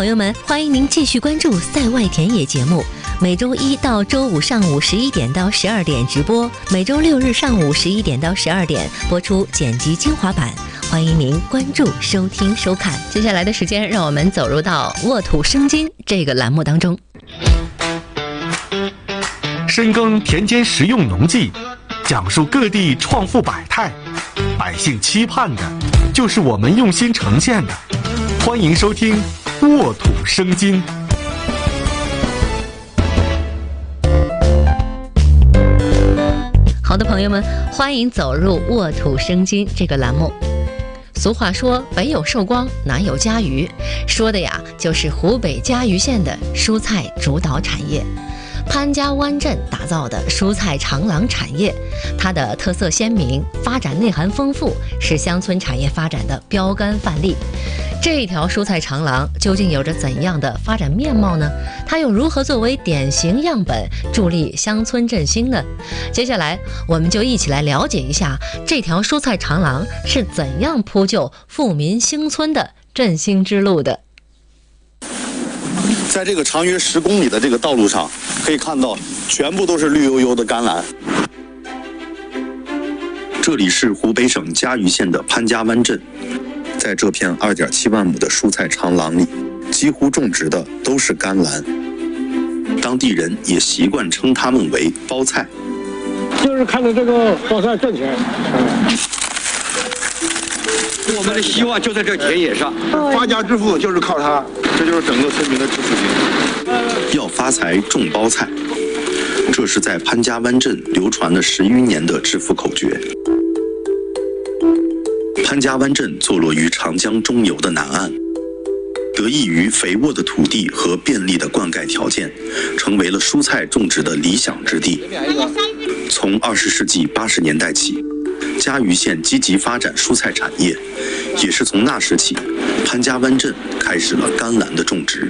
朋友们，欢迎您继续关注赛外田野节目，每周一到周五上午11点到12点直播，每周六日上午11点到12点播出剪辑精华版。欢迎您关注、收听、收看。接下来的时间，让我们走入到沃土生金这个栏目当中。 深耕田间实用农技，讲述各地创富百态，百姓期盼的就是我们用心呈现的。欢迎收听沃土生金。 好的，朋友们，欢迎走入沃土生金这个栏目。俗话说，北有寿光，南有嘉鱼，说的呀就是湖北嘉鱼县的蔬菜主导产业。潘家湾镇打造的蔬菜长廊产业，它的特色鲜明，发展内涵丰富，是乡村产业发展的标杆范例。这条蔬菜长廊究竟有着怎样的发展面貌呢？它又如何作为典型样本，助力乡村振兴呢？接下来我们就一起来了解一下这条蔬菜长廊是怎样铺就富民兴村的振兴之路的。 在这个长约10公里的这个道路上，可以看到全部都是绿油油的甘蓝。这里是湖北省嘉鱼县的潘家湾镇，在这片2.7万亩的蔬菜长廊里，几乎种植的都是甘蓝，当地人也习惯称它们为包菜。 就是看着这个包菜挣钱。 我们的希望就在这田野上， 发家致富就是靠它，这就是整个村民的致富经。 要发财种包菜，这是在潘家湾镇流传了10余年的致富口诀。潘家湾镇坐落于长江中游的南岸，得益于肥沃的土地和便利的灌溉条件，成为了蔬菜种植的理想之地。从20世纪80年代起，嘉鱼县积极发展蔬菜产业，也是从那时起，潘家湾镇开始了甘蓝的种植。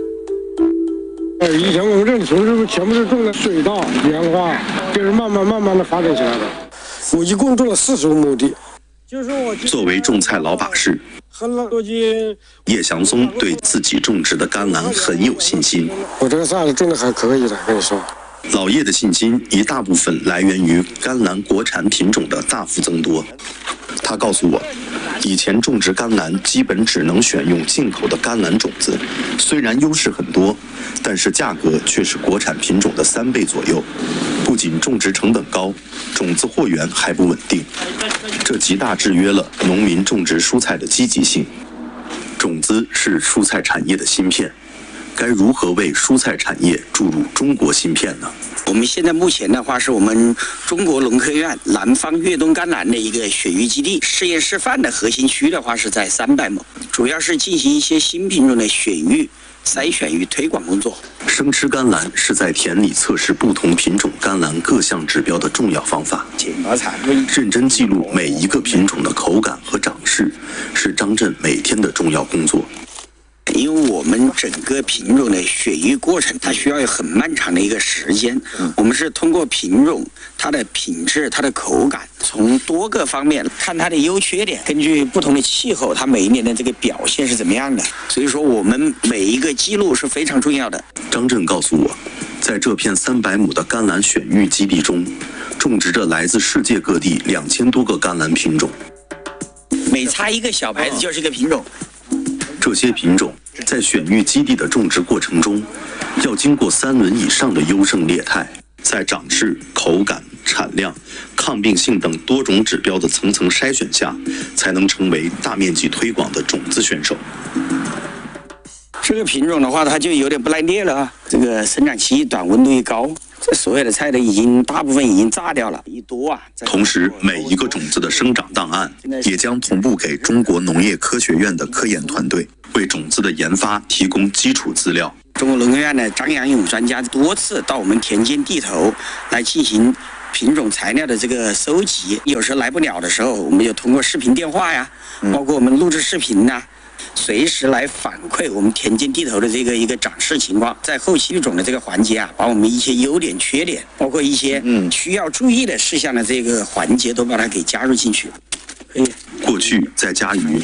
以前我们这里从事全部是种的水稻、棉花，就是慢慢的发展起来的。我一共种了45亩地。 作为种菜老把式，叶祥松对自己种植的甘蓝很有信心。 我这个菜种的还可以的，跟你说。 老叶的信心一大部分来源于甘蓝国产品种的大幅增多。他告诉我，以前种植甘蓝基本只能选用进口的甘蓝种子，虽然优势很多，但是价格却是国产品种的3倍左右。不仅种植成本高，种子货源还不稳定，这极大制约了农民种植蔬菜的积极性。种子是蔬菜产业的芯片，该如何为蔬菜产业注入中国芯片呢？ 我们现在目前的话是我们中国农科院南方粤东甘蓝的一个选育基地，试验示范的核心区的话是在300亩，主要是进行一些新品种的选育、筛选与推广工作。 生吃甘蓝是在田里测试不同品种甘蓝各项指标的重要方法。认真记录每一个品种的口感和长势，是张震每天的重要工作。 因为我们整个品种的选育过程，它需要有很漫长的一个时间。我们是通过品种、它的品质、它的口感，从多个方面看它的优缺点，根据不同的气候，它每一年的这个表现是怎么样的。所以说，我们每一个记录是非常重要的。 张震告诉我，在这片300亩的甘蓝选育基地中，种植着来自世界各地2000多个甘蓝品种， 每插一个小牌子就是一个品种。 这些品种在选育基地的种植过程中，要经过3轮以上的优胜劣汰，在长势、口感、产量、抗病性等多种指标的层层筛选下，才能成为大面积推广的种子选手。 这个品种的话，它就有点不耐裂了啊，这个生长期短，温度一高，这所有的菜都大部分已经炸掉了，一多啊。 同时，每一个种子的生长档案也将同步给中国农业科学院的科研团队，为种子的研发提供基础资料。 中国农科院的张阳勇专家多次到我们田间地头来进行品种材料的这个收集，有时候来不了的时候，我们就通过视频电话呀，包括我们录制视频呐，随时来反馈我们田间地头的这个一个长势情况。在后期育种的这个环节啊，把我们一些优点、缺点，包括一些需要注意的事项的这个环节，都把它给加入进去。 过去在嘉鱼，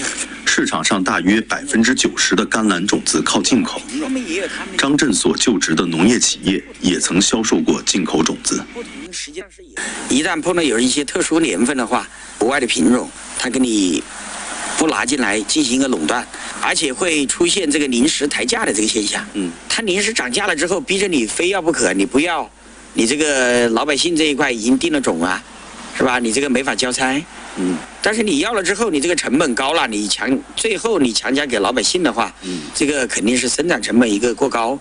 市场上大约90%的甘蓝种子靠进口。张震所就职的农业企业也曾销售过进口种子。 一旦碰到有一些特殊年份的话，国外的品种它给你不拿进来进行一个垄断，而且会出现这个临时抬价的这个现象。它临时涨价了之后，逼着你非要不可，你不要，你这个老百姓这一块已经定了种啊，是吧？你这个没法交差。但是你要了之后，你这个成本高了，最后你强加给老百姓的话，这个肯定是生产成本一个过高。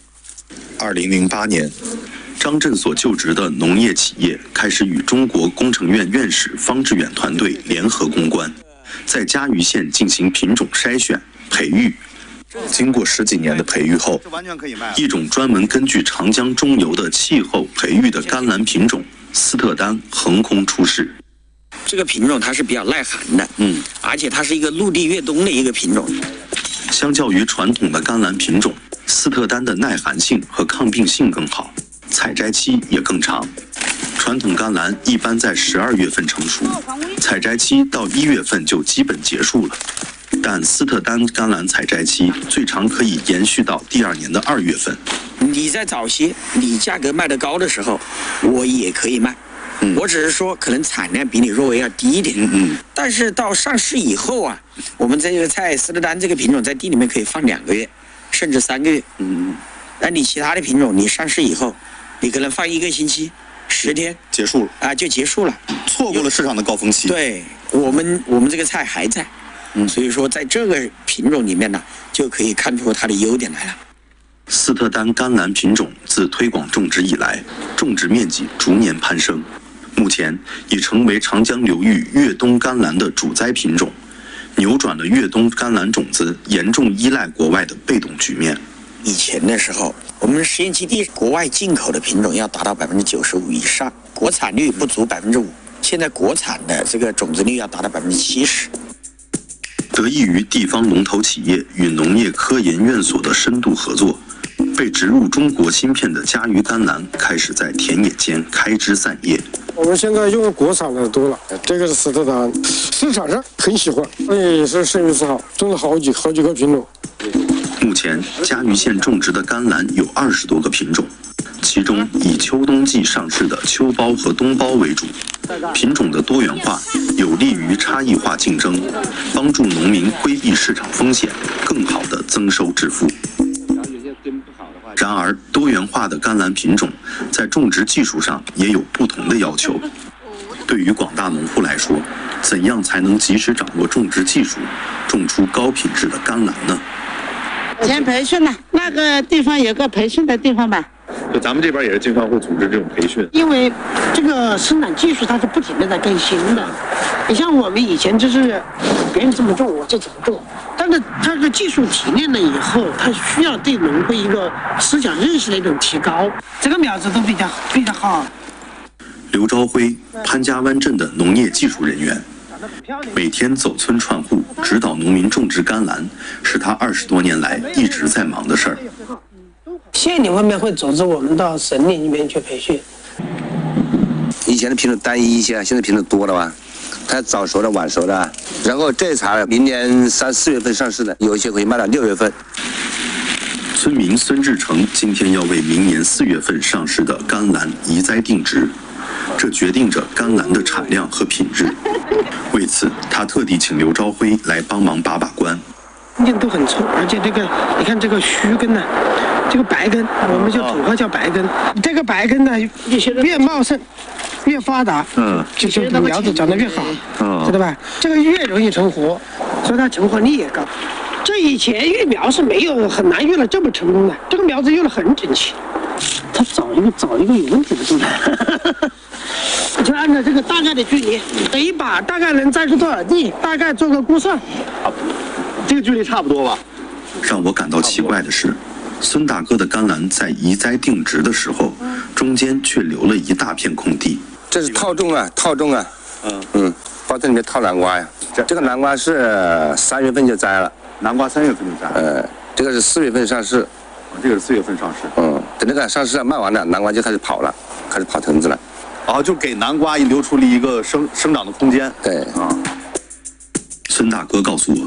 2008年，张震所就职的农业企业开始与中国工程院院士方志远团队联合攻关，在嘉鱼县进行品种筛选、培育。经过10几年的培育后，一种专门根据长江中游的气候培育的甘蓝品种斯特丹横空出世。 这个品种它是比较耐寒的，而且它是一个陆地越冬的一个品种。 相较于传统的甘蓝品种，斯特丹的耐寒性和抗病性更好，采摘期也更长。传统甘蓝一般在12月份成熟，采摘期到1月份就基本结束了。但斯特丹甘蓝采摘期最长可以延续到第2年的2月份。 你再早些，你价格卖得高的时候，我也可以卖。我只是说可能产量比你若为要低一点。但是到上市以后啊，我们这个菜斯特丹这个品种在地里面可以放2个月，甚至3个月。那你其他的品种，你上市以后，你可能放1个星期、10天结束了啊，就结束了， 错过了市场的高峰期。 对，我们这个菜还在。所以说在这个品种里面呢，就可以看出它的优点来了。 斯特丹甘蓝品种自推广种植以来，种植面积逐年攀升，目前已成为长江流域越冬甘蓝的主栽品种，扭转了越冬甘蓝种子严重依赖国外的被动局面。 以前的时候，我们实验基地国外进口的品种要达到95%以上，国产率不足5%，现在国产的这个种子率要达到70%。 得益于地方龙头企业与农业科研院所的深度合作，被植入中国芯片的嘉鱼甘蓝开始在田野间开枝散叶。 我们现在用国产的多了，这个是斯特丹，市场上很喜欢，也是声誉自豪，种了好几个品种。 目前嘉鱼县种植的甘蓝有20多个品种，其中以秋冬季上市的秋包和冬包为主。品种的多元化有利于差异化竞争，帮助农民规避市场风险，更好地增收致富。然而，多元化的甘蓝品种在种植技术上也有不同的要求。对于广大农户来说，怎样才能及时掌握种植技术，种出高品质的甘蓝呢？ 以前培训了，那个地方有个培训的地方吧。 就咱们这边也是经常会组织这种培训， 因为这个生产技术它是不停的在更新的。你像我们以前就是别人这么种，我就怎么种，但是它这个技术提炼了以后，它需要对农会一个思想认识的一种提高，这个苗子都比较好。 刘朝辉，潘家湾镇的农业技术人员，每天走村串户，指导农民种植甘蓝，是他20多年来一直在忙的事儿。 县里方面会组织我们到省里面去培训。 以前的品种单一一些，现在品种多了吧？它早熟的、晚熟的，然后这茬明年3、4月份上市的，有一些可以卖到6月份。 村民孙志成今天要为明年4月份上市的甘蓝移栽定植，这决定着甘蓝的产量和品质。为此，他特地请刘朝辉来帮忙把关。 根都很粗，而且这个你看这个须根呢，这个白根，我们就土话叫白根。这个白根呢，越茂盛，越发达，就苗子长得越好，知道吧？这个越容易成活，所以它成活率也高。这以前育苗是没有很难育了这么成功的，这个苗子育得很整齐。他找一个有问题的种植。就按照这个大概的距离，等一把大概能栽出多少地，大概做个估算。 这个距离差不多吧。 让我感到奇怪的是，孙大哥的甘蓝在移栽定植的时候，中间却留了一大片空地。 这是套种啊，包这里面套南瓜呀。这个南瓜是3月份就摘了， 南瓜3月份就摘。 这个是4月份上市。 这个是4月份上市。 等那个上市卖完了，南瓜就开始跑了，开始跑藤子了。 就给南瓜留出了一个生长的空间。 对。 孙大哥告诉我，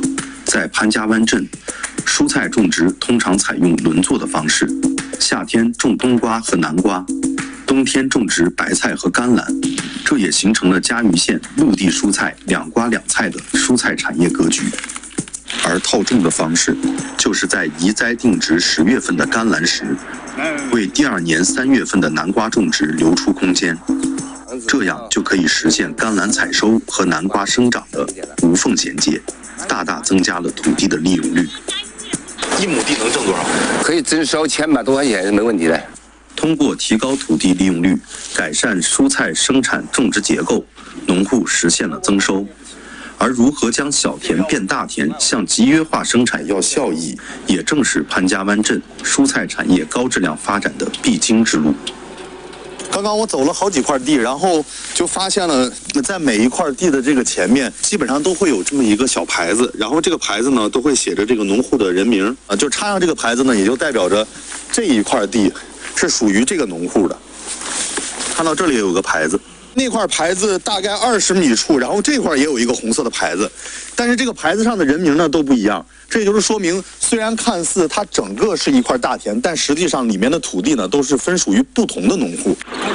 在潘家湾镇，蔬菜种植通常采用轮作的方式，夏天种冬瓜和南瓜，冬天种植白菜和甘蓝，这也形成了嘉鱼县陆地蔬菜两瓜两菜的蔬菜产业格局。而套种的方式，就是在移栽定植10月份的甘蓝时，为第2年3月份的南瓜种植留出空间，这样就可以实现甘蓝采收和南瓜生长的无缝衔接，大大增加了土地的利用率。 1亩地能挣多少？ 可以挣1000-1000多块钱是没问题的。 通过提高土地利用率，改善蔬菜生产种植结构，农户实现了增收。而如何将小田变大田，向集约化生产要效益，也正是潘家湾镇蔬菜产业高质量发展的必经之路。 刚刚我走了好几块地，然后就发现了，在每一块地的这个前面，基本上都会有这么一个小牌子，然后这个牌子呢，都会写着这个农户的人名啊，就插上这个牌子呢，也就代表着这一块地是属于这个农户的。看到这里有个牌子。那块牌子大概20米处，然后这块也有一个红色的牌子，但是这个牌子上的人名呢都不一样。这也就是说明，虽然看似它整个是一块大田，但实际上里面的土地呢都是分属于不同的农户。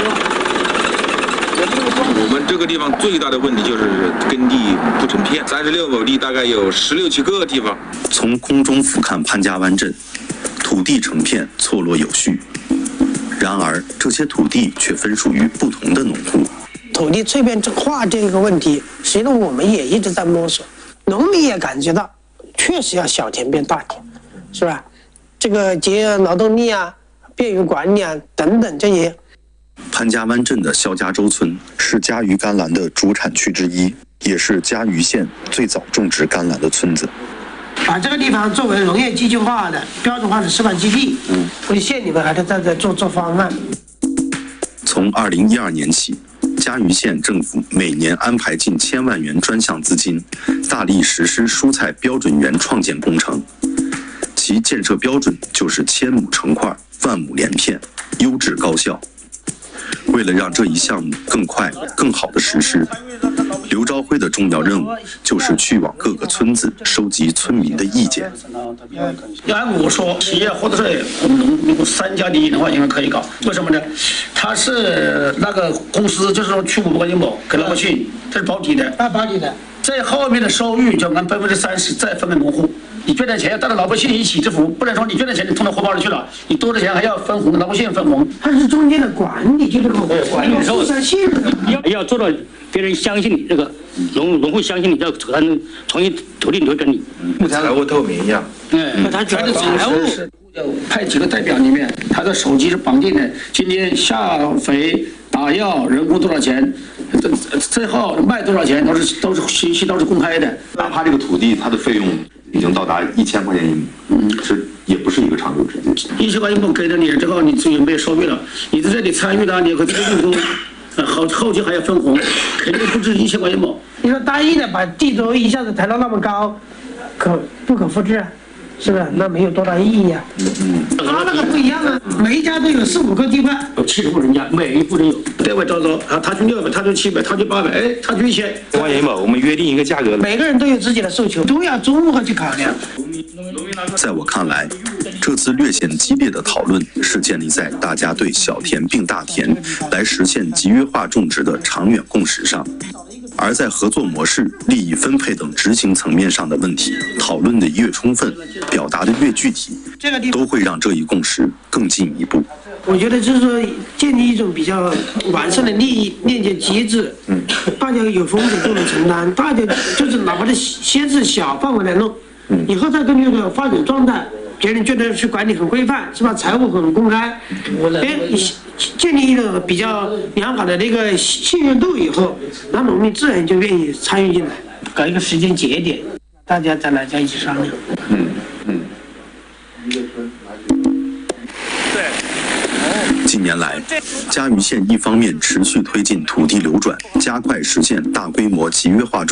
我们这个地方最大的问题就是耕地不成片，36亩地大概有16、17个地方。 从空中俯瞰潘家湾镇，土地成片，错落有序。然而，这些土地却分属于不同的农户。 土地碎片化这个问题，实际上我们也一直在摸索，农民也感觉到，确实要小田变大田，是吧？这个节约劳动力啊，便于管理啊等等这些。 潘家湾镇的肖家洲村是嘉鱼甘蓝的主产区之一，也是嘉鱼县最早种植甘蓝的村子。 把这个地方作为农业机械化的标准化的示范基地，所以县里面还是在做方案。 从2012年起，嘉鱼县政府每年安排近1000万元专项资金，大力实施蔬菜标准园创建工程。其建设标准就是1000亩成块，万亩连片，优质高效。为了让这一项目更快、更好的实施，刘朝辉的重要任务就是去往各个村子收集村民的意见。 要按我说，企业或者是农3家1的话，应该可以搞。为什么呢？他是那个公司，就是说出500块钱亩给老百姓，这是保底的。 保底的。 在后面的收入就按30%再分给农户。你赚点钱要带着老百姓一起支付，不能说你赚点钱你通到荷包里去了，你多的钱还要分红，老百姓分红。 它是中间的管理，就是管理互相信任。 要做到别人相信你，这个农户相信你，要才能重新土地会跟你。 财务透明一样。 他全是财务。派几个代表里面，他的手机是绑定的，今天下肥、打药、人工多少钱，最后卖多少钱都是信息都是公开的。 哪怕这个土地它的费用已经到达1000块钱1亩，是也不是一个长久之计。 1000块钱1亩给了你之后，你自己没有收益了，你在这里参与了，你可以用工，后期还要分红，肯定不止1000块钱1亩。 你说单一的把地轴一下子抬到那么高，不可复制啊。是不是？那没有多大意义啊。他那个不一样啊，每一家都有4、5个地块， 有70户人家，每一户都有。单位招收，他去600，他去700，他去800，哎，他去1000 块钱1亩，我们约定一个价格。 每个人都有自己的诉求，都要综合去考量。 在我看来，这次略显激烈的讨论是建立在大家对小田并大田来实现集约化种植的长远共识上。而在合作模式、利益分配等执行层面上的问题，讨论的越充分，表达的越具体，都会让这一共识更进一步。 我觉得就是说，建立一种比较完善的利益链接机制，大家有风险都能承担，大家就是哪怕是先是小范围来弄，以后再根据这个发展状态，别人觉得是管理很规范，是吧？财务很公开，建立一个比较良好的那个信任度以后，那农民自然就愿意参与进来，搞一个时间节点，大家再来一起商量。 近年来，嘉鱼县一方面持续推进土地流转，加快实现大规模集约化